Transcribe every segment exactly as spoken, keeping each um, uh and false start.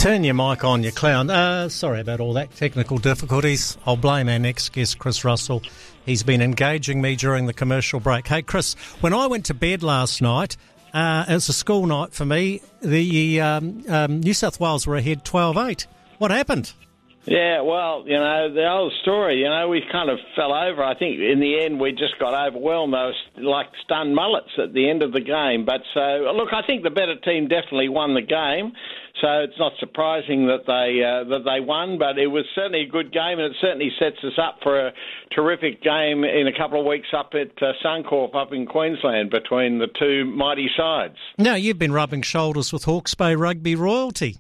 Turn your mic on, you clown. Uh, sorry about all that technical difficulties. I'll blame our next guest, Chris Russell. He's been engaging me during the commercial break. Hey, Chris, when I went to bed last night, uh, it was a school night for me. The um, um, New South Wales were ahead twelve eight. What happened? Yeah, well, you know, the old story, you know, we kind of fell over. I think in the end we just got overwhelmed. They were like stunned mullets at the end of the game. But so, look, I think the better team definitely won the game. So it's not surprising that they uh, that they won, but it was certainly a good game, and it certainly sets us up for a terrific game in a couple of weeks up at uh, Suncorp up in Queensland between the two mighty sides. Now, you've been rubbing shoulders with Hawke's Bay rugby royalty.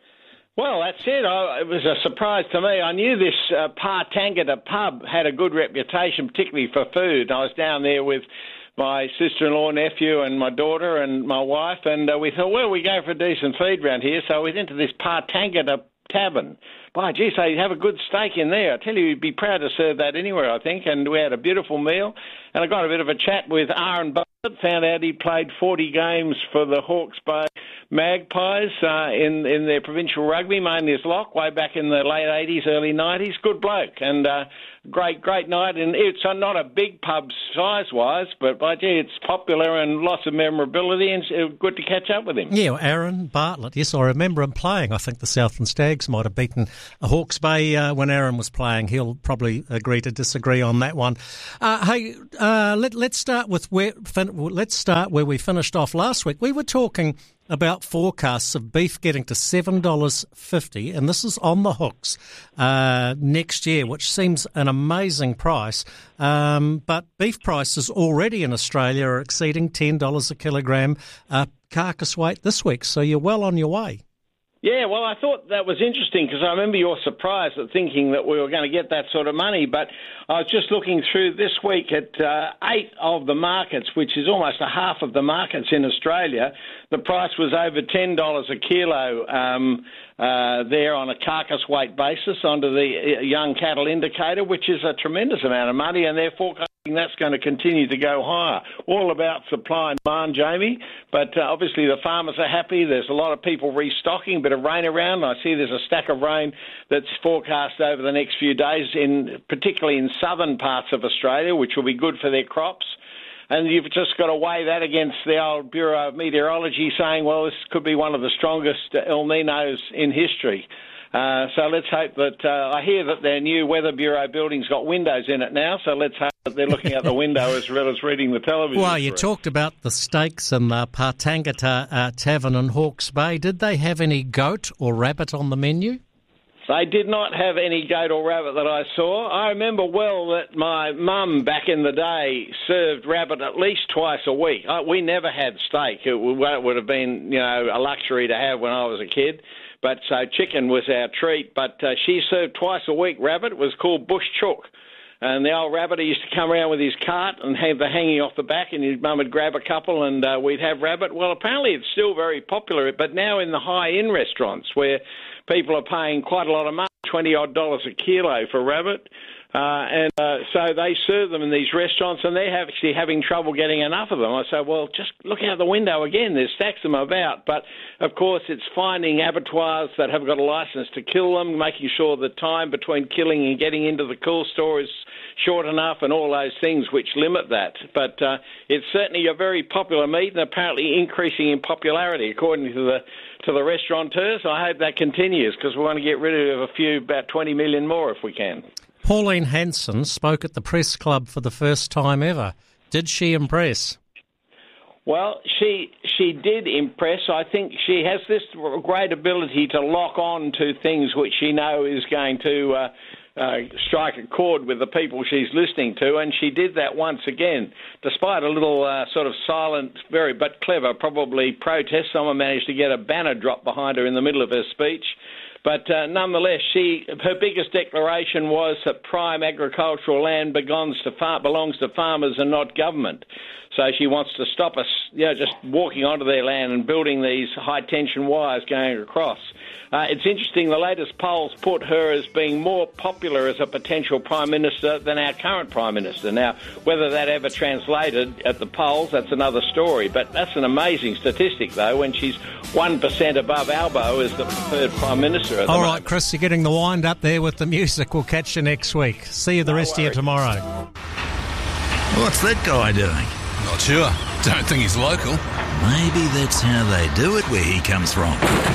Well, that's it. I, it was a surprise to me. I knew this uh, Pa Tangata pub had a good reputation, particularly for food. I was down there with my sister-in-law, nephew, and my daughter and my wife, and uh, we thought, well, we go for a decent feed round here, so we went into this Pa Tangata tavern. By geez, they have a good steak in there. I tell you, you'd be proud to serve that anywhere, I think, and we had a beautiful meal, and I got a bit of a chat with Aaron Buffett, found out he played forty games for the Hawke's Bay Magpies uh, in, in their provincial rugby, mainly as lock, way back in the late eighties, early nineties. Good bloke, and uh, great, great night. And it's not a big pub size-wise, but by gee, it's popular and lots of memorability, and it's good to catch up with him. Yeah, Aaron Bartlett. Yes, I remember him playing. I think the Southland Stags might have beaten Hawke's Bay uh, when Aaron was playing. He'll probably agree to disagree on that one. Uh, hey, uh, let, let's start with where. Fin- let's start where we finished off last week. We were talking about forecasts of beef getting to seven dollars fifty, and this is on the hooks uh, next year, which seems an amazing price. Um, but beef prices already in Australia are exceeding ten dollars a kilogram uh, carcass weight this week, so you're well on your way. Yeah, well, I thought that was interesting because I remember your surprise at thinking that we were going to get that sort of money. But I was just looking through this week at uh, eight of the markets, which is almost a half of the markets in Australia. The price was over ten dollars a kilo um, uh, there on a carcass weight basis under the young cattle indicator, which is a tremendous amount of money, and they're forecasting that's going to continue to go higher. All about supply and demand, Jamie. But uh, obviously the farmers are happy. There's a lot of people restocking, a bit of rain around. I see there's a stack of rain that's forecast over the next few days, in particularly in southern parts of Australia, which will be good for their crops. And you've just got to weigh that against the old Bureau of Meteorology saying, well, this could be one of the strongest El Ninos in history. Uh, so let's hope that, uh, I hear that their new Weather Bureau building's got windows in it now, so let's hope that they're looking out the window as well as reading the television. Well, you talked about the steaks and the Pa Tangata uh, Tavern in Hawke's Bay. Did they have any goat or rabbit on the menu? They did not have any goat or rabbit that I saw. I remember well that my mum back in the day served rabbit at least twice a week. We never had steak. It would have been, you know, a luxury to have when I was a kid. But so chicken was our treat. But uh, she served twice a week rabbit. It was called bush chook. And the old rabbit, he used to come around with his cart and have the hanging off the back, and his mum would grab a couple and uh, we'd have rabbit. Well, apparently it's still very popular, but now in the high-end restaurants where people are paying quite a lot of money, twenty-odd dollars a kilo for rabbit. Uh, and uh, so they serve them in these restaurants, and they're actually having trouble getting enough of them. I say, well, just look out the window again. There's stacks of them about. But, of course, it's finding abattoirs that have got a licence to kill them, making sure the time between killing and getting into the cool store is short enough, and all those things which limit that. But uh, it's certainly a very popular meat and apparently increasing in popularity, according to the to the restaurateurs. I hope that continues because we want to get rid of a few, about twenty million more if we can. Pauline Hanson spoke at the press club for the first time ever. Did she impress? Well, she she did impress. I think she has this great ability to lock on to things which she knows is going to uh, uh, strike a chord with the people she's listening to, and she did that once again. Despite a little uh, sort of silent, very but clever, probably protest, someone managed to get a banner dropped behind her in the middle of her speech. But uh, nonetheless, she her biggest declaration was that prime agricultural land belongs to, far, belongs to farmers and not government. So she wants to stop us, you know, just walking onto their land and building these high-tension wires going across. Uh, it's interesting, the latest polls put her as being more popular as a potential Prime Minister than our current Prime Minister. Now, whether that ever translated at the polls, that's another story. But that's an amazing statistic, though, when she's one percent above Albo as the preferred Prime Minister at the All right, moment. Chris, you're getting the wind up there with the music. We'll catch you next week. See you the No rest worries. of you tomorrow. What's that guy doing? Not sure. Don't think he's local. Maybe that's how they do it where he comes from.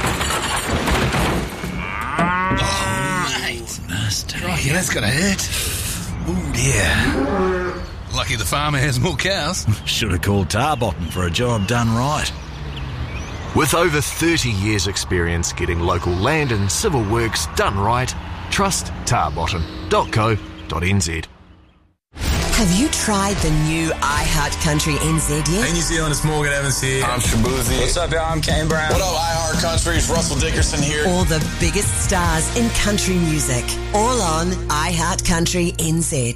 Oh, mate. Nasty. Crikey, that's got to hurt. Oh dear. Lucky the farmer has more cows. Should have called Tarbotton for a job done right. With over thirty years' experience getting local land and civil works done right, trust tarbotton dot co dot n z. Have you tried the new iHeart Country N Z yet? Hey New Zealand, it's Morgan Evans here. I'm Shabuzi. What's up, y'all? I'm Kane Brown. What up, iHeart Country? It's Russell Dickerson here. All the biggest stars in country music, all on iHeart Country N Z.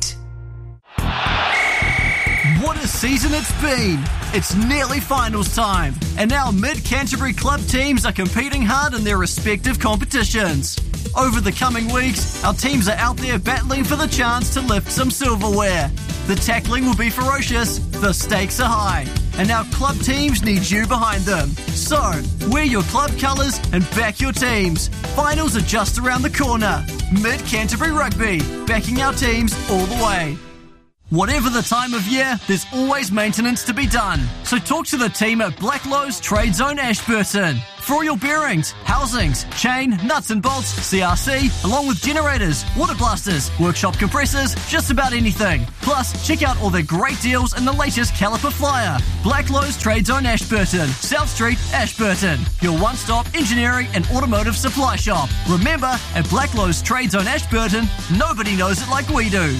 What a season it's been! It's nearly finals time, and now Mid-Canterbury club teams are competing hard in their respective competitions. Over the coming weeks, our teams are out there battling for the chance to lift some silverware. The tackling will be ferocious, the stakes are high, and our club teams need you behind them. So, wear your club colours and back your teams. Finals are just around the corner. Mid-Canterbury Rugby, backing our teams all the way. Whatever the time of year, there's always maintenance to be done. So talk to the team at Blacklows Trade Zone Ashburton. For all your bearings, housings, chain, nuts and bolts, C R C, along with generators, water blasters, workshop compressors, just about anything. Plus, check out all their great deals in the latest caliper flyer. Blacklows Trade Zone Ashburton, South Street, Ashburton. Your one-stop engineering and automotive supply shop. Remember, at Blacklows Trade Zone Ashburton, nobody knows it like we do.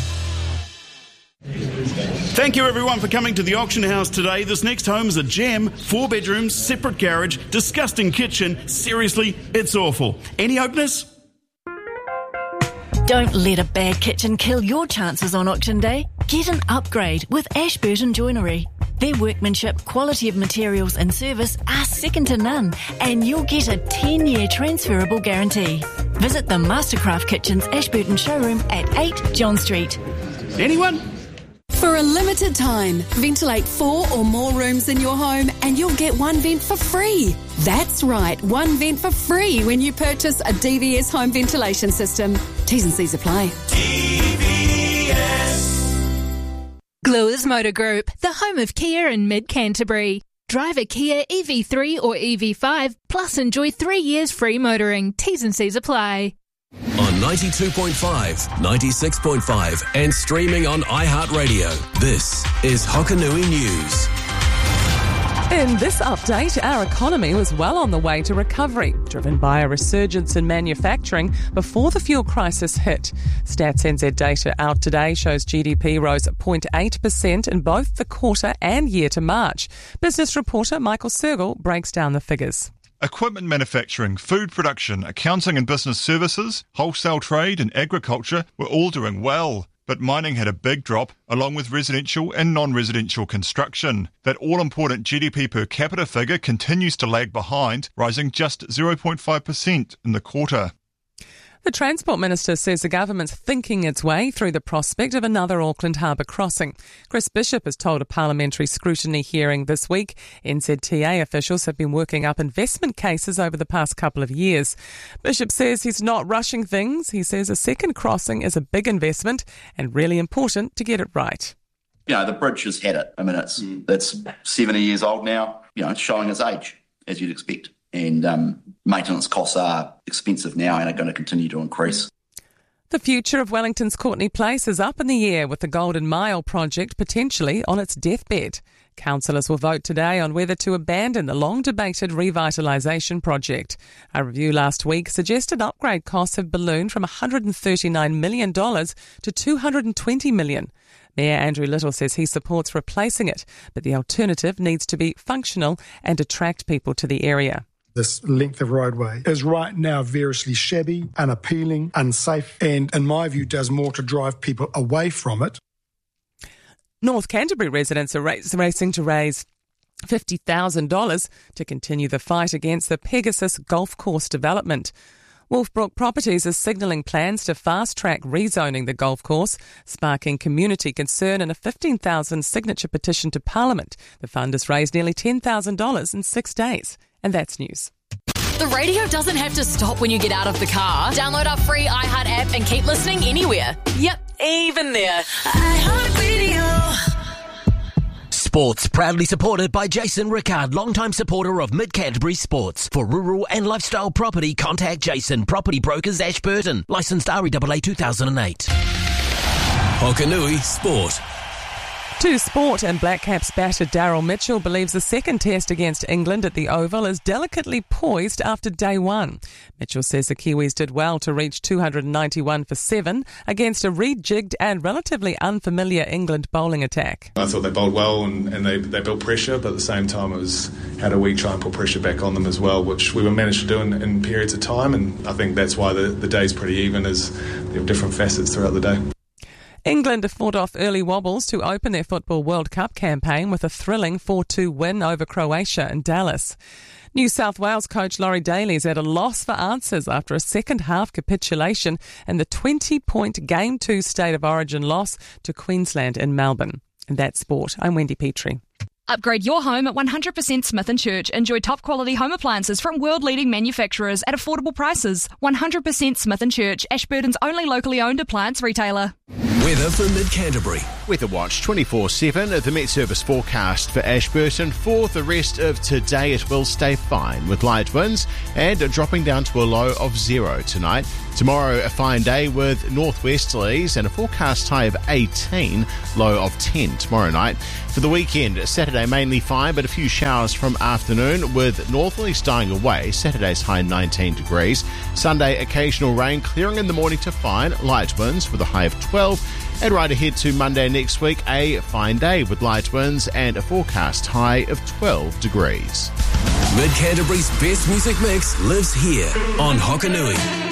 Thank you everyone for coming to the auction house today. This next home is a gem, four bedrooms, separate garage, disgusting kitchen. Seriously, it's awful. Any openers? Don't let a bad kitchen kill your chances on auction day. Get an upgrade with Ashburton Joinery. Their workmanship, quality of materials and service are second to none, and you'll get a ten-year transferable guarantee. Visit the Mastercraft Kitchens Ashburton showroom at eight John Street. Anyone? For a limited time, ventilate four or more rooms in your home and you'll get one vent for free. That's right, one vent for free when you purchase a D V S home ventilation system. T's and C's apply. D V S. Gluers Motor Group, the home of Kia in Mid-Canterbury. Drive a Kia E V three or E V five, plus enjoy three years free motoring. T's and C's apply. On ninety-two point five, ninety-six point five and streaming on iHeartRadio. This is Hokanui News. In this update, our economy was well on the way to recovery, driven by a resurgence in manufacturing before the fuel crisis hit. Stats N Z data out today shows G D P rose zero point eight percent in both the quarter and year to March. Business reporter Michael Sergel breaks down the figures. Equipment manufacturing, food production, accounting and business services, wholesale trade and agriculture were all doing well. But mining had a big drop, along with residential and non-residential construction. That all-important G D P per capita figure continues to lag behind, rising just zero point five percent in the quarter. The Transport Minister says the government's thinking its way through the prospect of another Auckland Harbour crossing. Chris Bishop has told a parliamentary scrutiny hearing this week N Z T A officials have been working up investment cases over the past couple of years. Bishop says he's not rushing things. He says a second crossing is a big investment and really important to get it right. You know, the bridge has had it. I mean, it's mm. it's seventy years old now. You know, it's showing its age, as you'd expect. And um, maintenance costs are expensive now and are going to continue to increase. The future of Wellington's Courtney Place is up in the air with the Golden Mile project potentially on its deathbed. Councillors will vote today on whether to abandon the long-debated revitalisation project. A review last week suggested upgrade costs have ballooned from one hundred thirty-nine million dollars to two hundred twenty million dollars. Mayor Andrew Little says he supports replacing it, but the alternative needs to be functional and attract people to the area. This length of roadway is right now variously shabby, unappealing, unsafe, and in my view does more to drive people away from it. North Canterbury residents are racing to raise fifty thousand dollars to continue the fight against the Pegasus golf course development. Wolfbrook Properties is signalling plans to fast-track rezoning the golf course, sparking community concern in a fifteen thousand signature petition to Parliament. The fund has raised nearly ten thousand dollars in six days. And that's news. The radio doesn't have to stop when you get out of the car. Download our free iHeart app and keep listening anywhere. Yep, even there. iHeart Radio. Sports proudly supported by Jason Rickard, longtime supporter of Mid Canterbury Sports. For rural and lifestyle property, contact Jason, Property Brokers, Ashburton. Licensed R E A A two thousand eight. Hokanui Sport. To sport, and Black Caps batter Daryl Mitchell believes the second test against England at the Oval is delicately poised after day one. Mitchell says the Kiwis did well to reach two hundred ninety-one for seven against a rejigged and relatively unfamiliar England bowling attack. I thought they bowled well and, and they, they built pressure, but at the same time it was how do we try and put pressure back on them as well, which we were managed to do in, in periods of time, and I think that's why the, the day's pretty even, as there have different facets throughout the day. England have fought off early wobbles to open their Football World Cup campaign with a thrilling four two win over Croatia in Dallas. New South Wales coach Laurie Daly is at a loss for answers after a second-half capitulation in the twenty-point Game two State of Origin loss to Queensland in Melbourne. And that's sport. I'm Wendy Petrie. Upgrade your home at one hundred percent Smith and Church. Enjoy top quality home appliances from world-leading manufacturers at affordable prices. one hundred percent Smith and Church, Ashburton's only locally owned appliance retailer. Weather for Mid Canterbury. Weather Watch twenty-four seven. The Met Service forecast for Ashburton. For the rest of today, it will stay fine with light winds and dropping down to a low of zero tonight. Tomorrow, a fine day with northwesterlies and a forecast high of eighteen, low of ten tomorrow night. For the weekend, Saturday mainly fine, but a few showers from afternoon with northerlies dying away. Saturday's high nineteen degrees. Sunday, occasional rain, clearing in the morning to fine, light winds with a high of twelve. And right ahead to Monday next week, a fine day with light winds and a forecast high of twelve degrees. Mid Canterbury's best music mix lives here on Hokanui.